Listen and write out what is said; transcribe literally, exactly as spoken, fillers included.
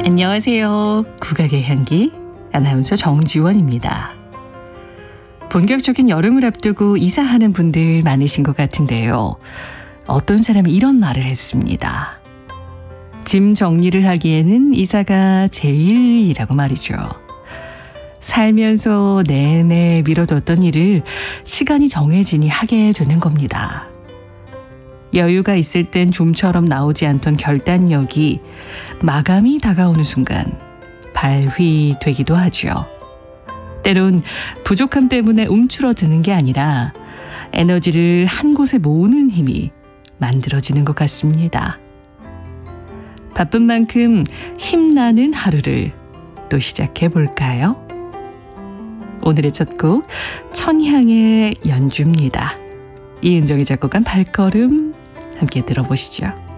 안녕하세요. 국악의 향기 아나운서 정지원입니다. 본격적인 여름을 앞두고 이사하는 분들 많으신 것 같은데요. 어떤 사람이 이런 말을 했습니다. 짐 정리를 하기에는 이사가 제일이라고 말이죠. 살면서 내내 미뤄뒀던 일을 시간이 정해지니 하게 되는 겁니다. 여유가 있을 땐 좀처럼 나오지 않던 결단력이 마감이 다가오는 순간 발휘되기도 하죠. 때론 부족함 때문에 움츠러드는 게 아니라 에너지를 한 곳에 모으는 힘이 만들어지는 것 같습니다. 바쁜 만큼 힘나는 하루를 또 시작해 볼까요? 오늘의 첫 곡 천향의 연주입니다. 이은정이 작곡한 발걸음 함께 들어보시죠.